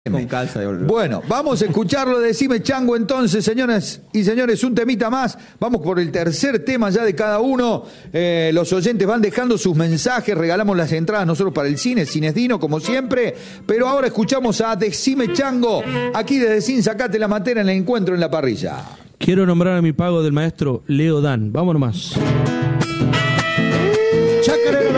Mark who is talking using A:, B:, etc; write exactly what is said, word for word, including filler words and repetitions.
A: Con calza de olor.
B: Bueno, vamos a escucharlo. Decime Chango entonces, señoras y señores, un temita más. Vamos por el tercer tema ya de cada uno. Eh, los oyentes van dejando sus mensajes. Regalamos las entradas nosotros para el cine, Cinesdino, como siempre. Pero ahora escuchamos a Decime Chango, aquí desde Sin Sacate la Matera en el encuentro en la parrilla.
C: Quiero nombrar a mi pago del maestro Leo Dan. Vámonos más.
B: Chacarero.